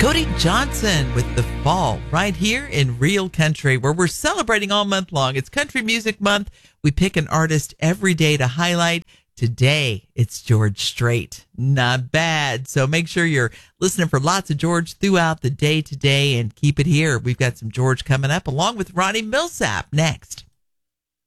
Cody Johnson with The Fall right here in Real Country, where we're celebrating all month long. It's Country Music Month. We pick an artist every day to highlight. Today, it's George Strait. Not bad. So make sure you're listening for lots of George throughout the day today and keep it here. We've got some George coming up along with Ronnie Millsap next.